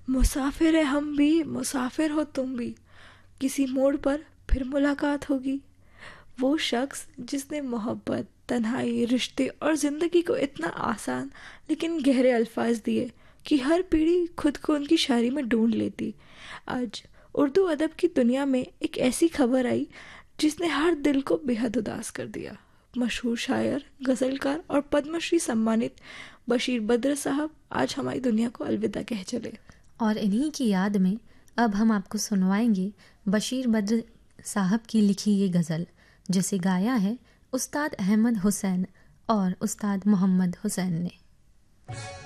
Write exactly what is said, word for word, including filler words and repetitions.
मुसाफिर है हम भी, मुसाफिर हो तुम भी, किसी मोड़ पर फिर मुलाकात होगी। वो शख्स जिसने मोहब्बत, तन्हाई, रिश्ते और ज़िंदगी को इतना आसान लेकिन गहरे अल्फाज दिए कि हर पीढ़ी खुद को उनकी शायरी में ढूंढ लेती। आज उर्दू अदब की दुनिया में एक ऐसी खबर आई जिसने हर दिल को बेहद उदास कर दिया। मशहूर शायर, गज़लकार और पद्मश्री सम्मानित बशीर बद्र साहब आज हमारी दुनिया को अलविदा कह चले। और इन्हीं की याद में अब हम आपको सुनवाएंगे बशीर बद्र साहब की लिखी ये गज़ल, जिसे गाया है उस्ताद अहमद हुसैन और उस्ताद मोहम्मद हुसैन ने।